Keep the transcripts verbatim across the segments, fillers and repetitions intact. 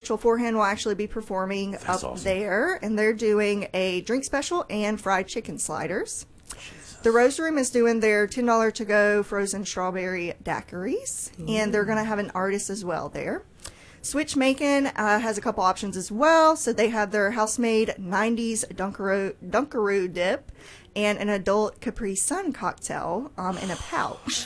Rachel Forehand will actually be performing That's up awesome. there, and they're doing a drink special and fried chicken sliders. Jesus. The Rose Room is doing their ten dollars to-go frozen strawberry daiquiris, mm. and they're going to have an artist as well there. Switch Macon uh, has a couple options as well. So they have their house-made nineties Dunkaroo, Dunkaroo dip and an adult Capri Sun cocktail um, in a pouch.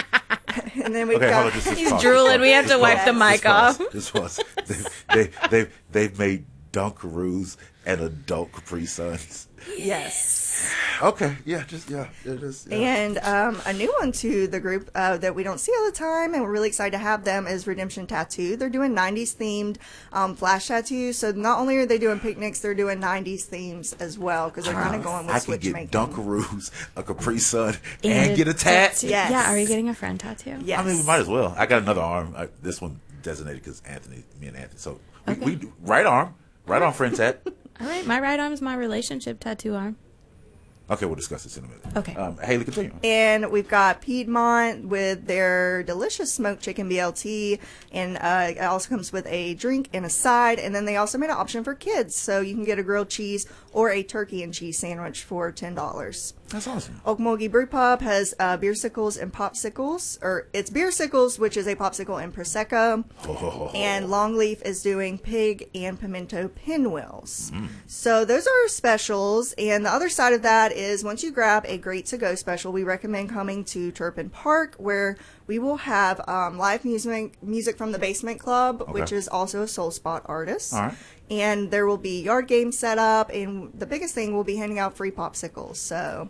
And then we've okay, got... hold on, just, just He's pause, drooling. We have to just wipe pause, the mic just pause, off. Just pause. They, they, they've, they've made Dunkaroos and adult Capri Suns. Yes. Okay, yeah, just, yeah. It is, yeah. And um, a new one to the group uh, that we don't see all the time, and we're really excited to have them, is Redemption Tattoo. They're doing nineties themed um, flash tattoos. So not only are they doing picnics, they're doing nineties themes as well, because they're kind of going with I Switch can Macon. get Dunkaroos, a Capri Sun, and, And get a tat. tattoo. Yes. Yeah, are you getting a friend tattoo? Yes. I mean, we might as well. I got another arm. I, this one designated because Anthony, me and Anthony. So we, Okay. we do right arm, right arm friend tat. All right, my right arm is my relationship tattoo arm. Okay, we'll discuss this in a minute. Okay. Um, Haley, continue. And we've got Piedmont with their delicious smoked chicken B L T, and uh, it also comes with a drink and a side. And then they also made an option for kids, so you can get a grilled cheese or a turkey and cheese sandwich for ten dollars. That's awesome. Okmulgee Brew Pub has uh, beer sickles and popsicles, or it's beer sickles, which is a popsicle and prosecco. Oh. And Longleaf is doing pig and pimento pinwheels. Mm. So those are specials. And the other side of that is once you grab a great to-go special, we recommend coming to Turpin Park, where we will have um, live music music from the Basement Club, Okay. which is also a Soul Spot artist. All right. And there will be yard games set up, and the biggest thing, we'll be handing out free popsicles. So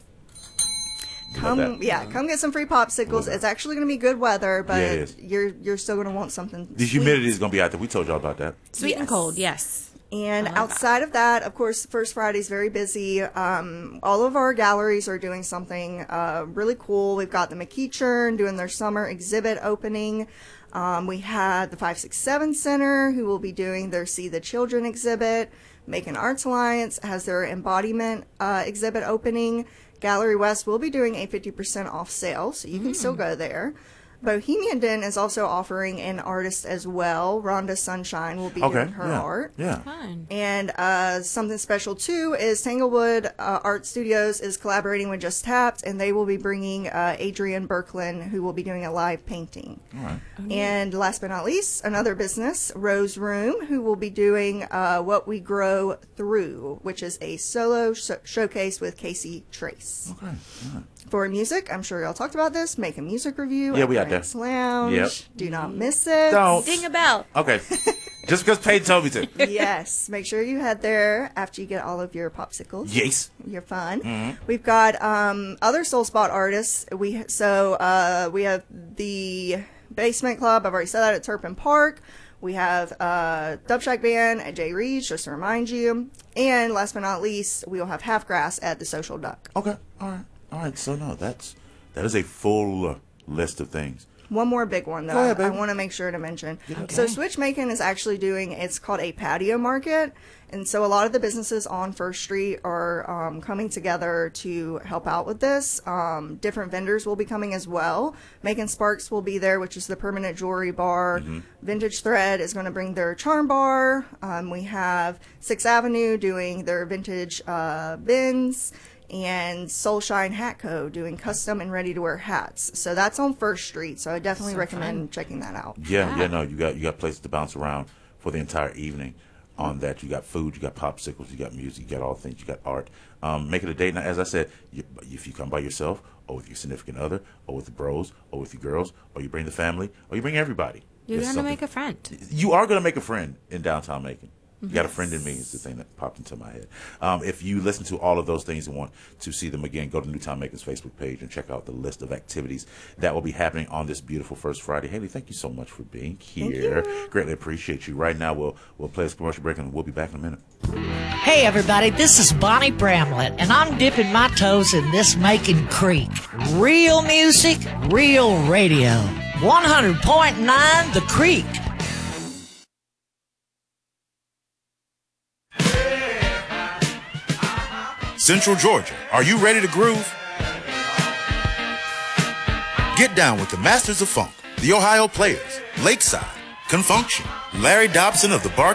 come, that. yeah, come get some free popsicles. It's actually going to be good weather, but Yeah, it is. you're you're still going to want something. The sweet. humidity is going to be out there. We told y'all about that. Sweet and Yes. cold, yes. And I like outside of that, of course, First Friday is very busy. Um, all of our galleries are doing something uh, really cool. We've got the McEachern doing their summer exhibit opening. Um, we had the five six seven Center, who will be doing their See the Children exhibit. Macon Arts Alliance has their embodiment uh, exhibit opening. Gallery West will be doing a fifty percent off sale, so you can still go there. Bohemian Den is also offering an artist as well. Rhonda Sunshine will be Okay. doing her yeah. art. Yeah. Fun. And uh, something special, too, is Tanglewood uh, Art Studios is collaborating with Just Tapped, and they will be bringing uh, Adrian Berklin, who will be doing a live painting. All right. And last but not least, another business, Rose Room, who will be doing uh, What We Grow Through, which is a solo sh- showcase with Casey Trace. Okay. Yeah. For music, I'm sure y'all talked about this. Make a music review. Yeah, at we out there. Frank's Lounge. Yep. Do not miss it. Don't. Ding a bell. Okay. Just because Peyton told me to. Yes, make sure you head there after you get all of your popsicles. Yes. You're fun. Mm-hmm. We've got um, other Soul Spot artists. We so uh, we have the Basement Club. I've already said that at Turpin Park. We have uh, Dub Shack Band at Jay Reed's, just to remind you. And last but not least, we will have Half Grass at the Social Duck. Okay. All right. All right. So, no, that's that is a full uh, list of things. One more big one, though, Go ahead, I, I baby. want to make sure to mention. Okay. So Switch Macon is actually doing, it's called a patio market. And so a lot of the businesses on First Street are um, coming together to help out with this. Um, different vendors will be coming as well. Macon Sparks will be there, which is the permanent jewelry bar. Mm-hmm. Vintage Thread is going to bring their charm bar. Um, we have Sixth Avenue doing their vintage uh, bins. And Soulshine Hat Co. doing custom and ready-to-wear hats. So that's on First Street, so I definitely So recommend fun. checking that out. Yeah, yeah, Yeah. no, you got you got places to bounce around for the entire evening. On that, you got food, you got popsicles, you got music, you got all things, you got art. Um, make it a date night. As I said, you, if you come by yourself, or with your significant other, or with the bros, or with your girls, or you bring the family, or you bring everybody. You're There's going to something- make a friend. You are going to make a friend in downtown Macon. You got a friend in me is the thing that popped into my head. Um, if you listen to all of those things and want to see them again, go to Newtown Macon's Facebook page and check out the list of activities that will be happening on this beautiful First Friday. Haley, thank you so much for being here. Greatly appreciate you. Right now, we'll we'll play this commercial break and we'll be back in a minute. Hey everybody, this is Bonnie Bramlett, and I'm dipping my toes in this Macon Creek. Real music, real radio. one hundred point nine The Creek. Central Georgia, are you ready to groove? Get down with the Masters of Funk, the Ohio Players, Lakeside, Confunction, Larry Dobson of the Bar